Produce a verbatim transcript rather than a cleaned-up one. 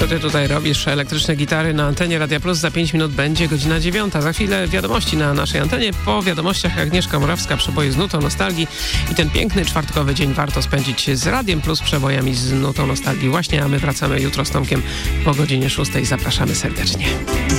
Co ty tutaj robisz? Elektryczne gitary na antenie Radia Plus. Za pięć minut będzie godzina dziewiąta. Za chwilę wiadomości na naszej antenie. Po wiadomościach Agnieszka Morawska, przeboje z nutą nostalgii. I ten piękny czwartkowy dzień warto spędzić z Radiem Plus, przebojami z nutą nostalgii właśnie, a my wracamy jutro z Tomkiem po godzinie szóstej. Zapraszamy serdecznie.